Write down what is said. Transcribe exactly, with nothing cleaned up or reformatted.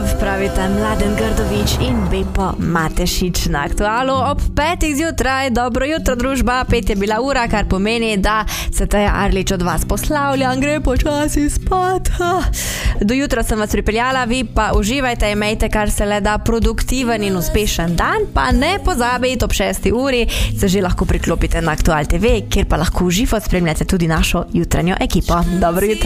love, pravita Mladen Grdović in Bepo Matešič na Aktualu ob petih zjutraj. Dobro jutro, družba, pet je bila ura, kar pomeni, da se Teja Arlič od vas poslavlja in gre počasi spat. Do jutra sem vas pripeljala, vi pa uživajte, imejte kar se le da produktiven in uspešen dan, pa ne pozabite, ob šesti uri se že lahko priklopite na Aktual T V, kjer pa lahko uživo spremljate tudi našo jutranjo ekipo. Dobro jutro.